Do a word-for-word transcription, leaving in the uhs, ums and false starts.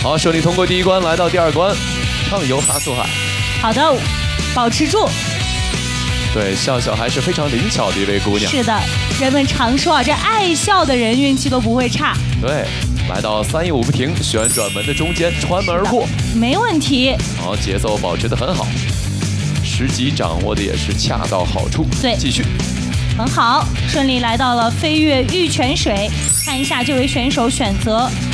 好，顺利通过第一关，来到第二关，畅游哈苏海。 好的，保持住。 对，笑笑还是非常灵巧的一位姑娘。 是的，人们常说啊，这爱笑的人运气都不会差。 对，来到三一五不停，旋转门的中间，穿门而过， 没问题。 好，节奏保持得很好，时机掌握的也是恰到好处。 对， 继续。 很好，顺利来到了飞跃玉泉水。看一下这位选手选择